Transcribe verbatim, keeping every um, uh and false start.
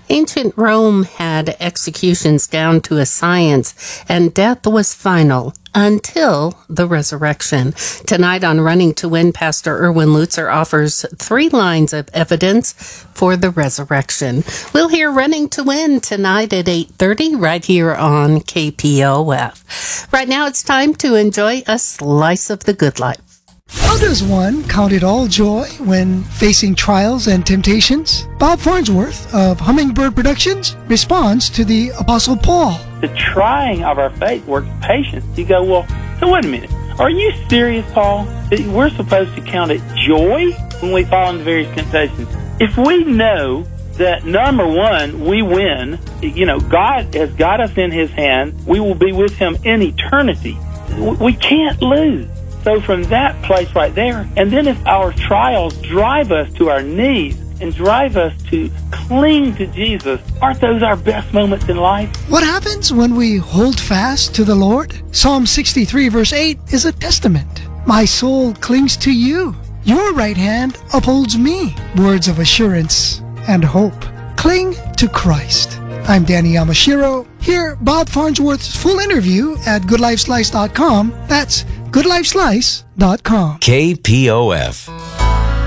Ancient Rome had executions down to a science, and death was final until the resurrection. Tonight on Running to Win, Pastor Erwin Lutzer offers three lines of evidence for the resurrection. We'll hear Running to Win tonight at eight thirty right here on K P O F. Right now it's time to enjoy a slice of the good life. How does one count it all joy when facing trials and temptations? Bob Farnsworth of Hummingbird Productions responds to the Apostle Paul. The trying of our faith works patience. You go, well, so wait a minute. Are you serious, Paul? That we're supposed to count it joy when we fall into various temptations? If we know that, number one, we win, you know, God has got us in His hand, we will be with Him in eternity. We can't lose. So from that place right there, and then if our trials drive us to our knees and drive us to cling to Jesus, aren't those our best moments in life? What happens when we hold fast to the Lord? Psalm sixty-three verse eight is a testament. My soul clings to you. Your right hand upholds me. Words of assurance and hope. Cling to Christ. I'm Danny Yamashiro. Hear Bob Farnsworth's full interview at good life slice dot com. That's good life slice dot com. K P O F.